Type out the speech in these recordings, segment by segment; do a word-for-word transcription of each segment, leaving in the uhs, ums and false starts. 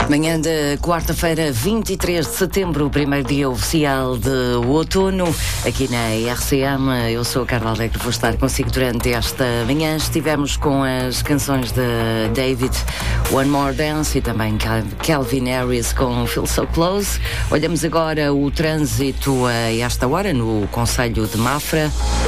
Manhã de quarta-feira, vinte e três de setembro, o primeiro dia oficial de outono, aqui na R C M. Eu sou a Carla Alegre, vou estar consigo durante esta manhã. Estivemos com as canções de David, One More Dance, e também Calvin Harris com Feel So Close. Olhamos agora o trânsito a esta hora no concelho de Mafra.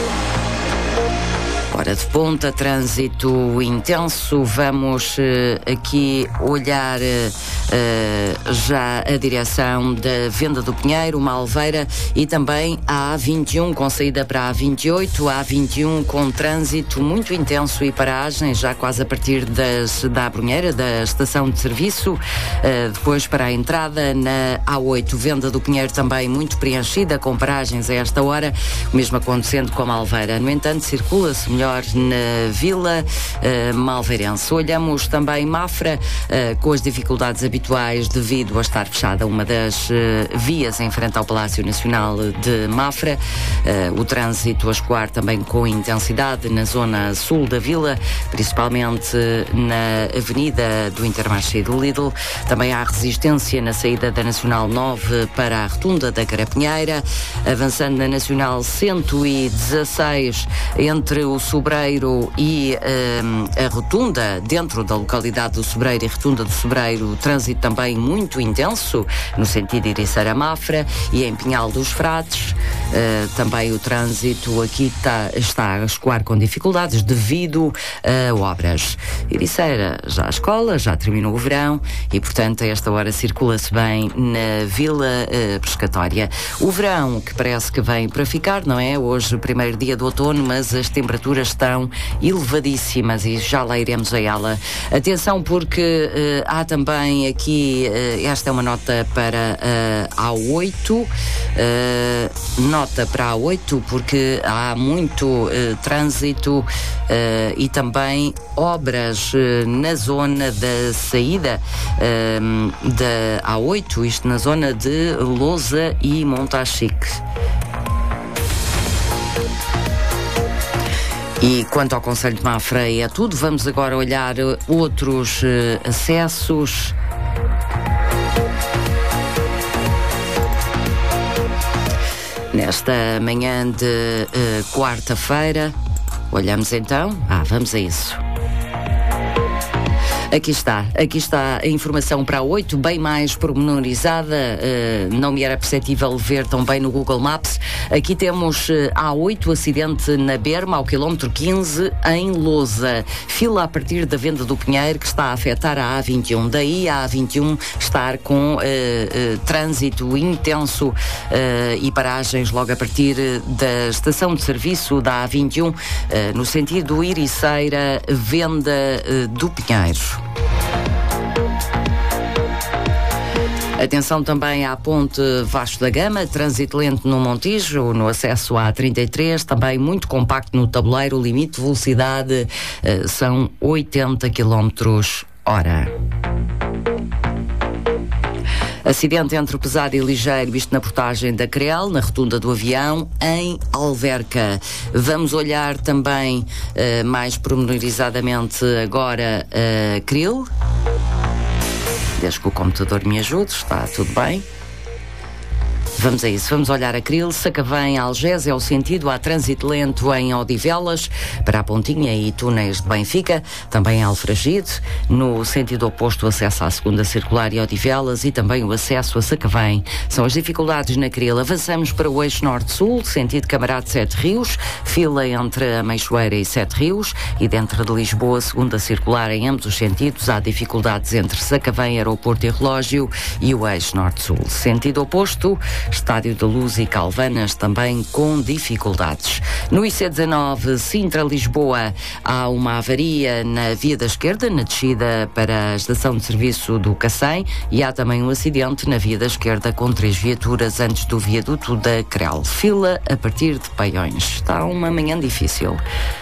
Hora de ponta, trânsito intenso. Vamos uh, aqui olhar uh, uh, já a direção da Venda do Pinheiro, uma Alveira, e também a A vinte e um com saída para a A vinte e oito, a A vinte e um com trânsito muito intenso e paragens já quase a partir das, da Abrunheira, da estação de serviço, uh, depois para a entrada na A oito, Venda do Pinheiro também muito preenchida, com paragens a esta hora, o mesmo acontecendo com a Alveira. No entanto, circula-se melhor na Vila uh, Malveirense. Olhamos também Mafra, uh, com as dificuldades habituais devido a estar fechada uma das uh, vias em frente ao Palácio Nacional de Mafra. Uh, o trânsito a escoar também com intensidade na zona sul da Vila, principalmente na Avenida do Intermarché do Lidl. Também há resistência na saída da Nacional nove para a Rotunda da Carapinheira, avançando na Nacional cento e dezasseis entre o Sobreiro e um, a Rotunda, dentro da localidade do Sobreiro e Rotunda do Sobreiro, o trânsito também muito intenso no sentido de Ericeira-Mafra, e em Pinhal dos Frades uh, também o trânsito aqui tá, está a escoar com dificuldades devido a obras. Ericeira já a escola, já terminou o verão e, portanto, a esta hora circula-se bem na Vila uh, Pescatória. O verão que parece que vem para ficar, não é? Hoje o primeiro dia do outono, mas as temperaturas estão elevadíssimas e já lá iremos a ela. Atenção, porque uh, há também aqui, uh, esta é uma nota para uh, a oito, uh, nota para a oito, porque há muito uh, trânsito uh, e também obras uh, na zona da saída uh, da A oito, isto na zona de Lousa e Montachique. E quanto ao concelho de Mafra é tudo. Vamos agora olhar outros uh, acessos. Nesta manhã de uh, quarta-feira, olhamos então. Ah, vamos a isso. Aqui está, aqui está a informação para a oito, bem mais pormenorizada, uh, não me era perceptível ver tão bem no Google Maps. Aqui temos uh, A oito, acidente na Berma, ao quilómetro quinze, em Lousa. Fila a partir da Venda do Pinheiro, que está a afetar a A vinte e um. Daí a A vinte e um estar com uh, uh, trânsito intenso uh, e paragens logo a partir da estação de serviço da A vinte e um, uh, no sentido Ericeira-Venda uh, do Pinheiro. Atenção também à ponte Vasco da Gama, trânsito lento no Montijo, no acesso à A trinta e três, também muito compacto no tabuleiro, o limite de velocidade uh, são oitenta quilómetros hora. Acidente entre o pesado e ligeiro, isto na portagem da Crel, na rotunda do Avião, em Alverca. Vamos olhar também uh, mais pormenorizadamente agora a uh, Cril. Desde que o computador me ajude, está tudo bem. Vamos a isso, vamos olhar a Cril, Sacavém, Algés, é o sentido, há trânsito lento em Odivelas, para a Pontinha e túneis de Benfica, também em Alfragide, no sentido oposto o acesso à segunda circular e Odivelas e também o acesso a Sacavém. São as dificuldades na Cril. Avançamos para o eixo norte-sul, sentido Camarate Sete Rios, fila entre a Meixoeira e Sete Rios, e dentro de Lisboa, segunda circular em ambos os sentidos, há dificuldades entre Sacavém, Aeroporto e Relógio e o eixo norte-sul. Sentido oposto, Estádio da Luz e Calvanas também com dificuldades. No I C dezanove, Sintra-Lisboa, há uma avaria na via da esquerda, na descida para a estação de serviço do Cacém, e há também um acidente na via da esquerda com três viaturas antes do viaduto da Crel. Fila a partir de Paiões. Está uma manhã difícil.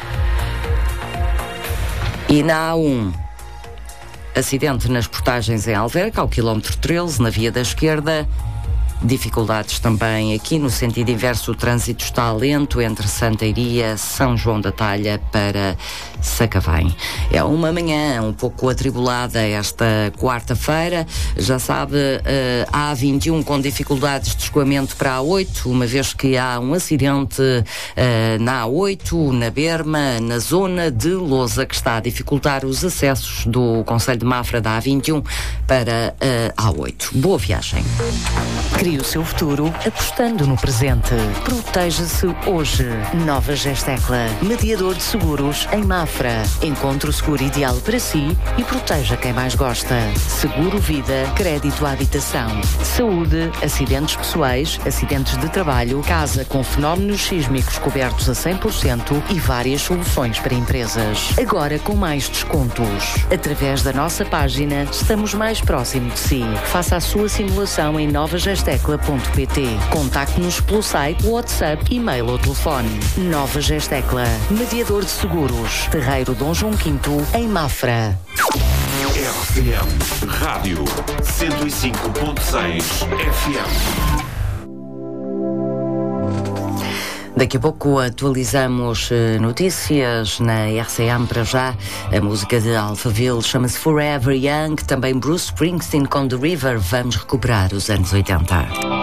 E na A um, acidente nas portagens em Alverca, ao quilómetro treze, na via da esquerda. dificuldades também aqui no sentido inverso. O trânsito está lento entre Santa Iria, São João da Talha para Sacavém. É uma manhã um pouco atribulada esta quarta-feira. Já sabe, a A vinte e um com dificuldades de escoamento para a A oito, uma vez que há um acidente na A oito, na Berma, na zona de Lousa, que está a dificultar os acessos do concelho de Mafra da A vinte e um para a A oito. Boa viagem. Crie o seu futuro apostando no presente. Proteja-se hoje. Nova Gestecla, mediador de seguros em Mafra. Encontre o seguro ideal para si e proteja quem mais gosta. Seguro vida, crédito à habitação, saúde, acidentes pessoais, acidentes de trabalho, casa com fenómenos sísmicos cobertos a cem por cento e várias soluções para empresas. Agora com mais descontos. Através da nossa página, estamos mais próximo de si. Faça a sua simulação em nova gestecla ponto pt. Contacte-nos pelo site, WhatsApp, e-mail ou telefone. Nova Gestecla, mediador de seguros. Terreiro Dom João quinto, em Mafra. R C M Rádio cento e cinco ponto seis F M. Daqui a pouco atualizamos notícias na R C M. Para já, a música de Alphaville chama-se Forever Young, também Bruce Springsteen com The River. Vamos recuperar os anos oitenta.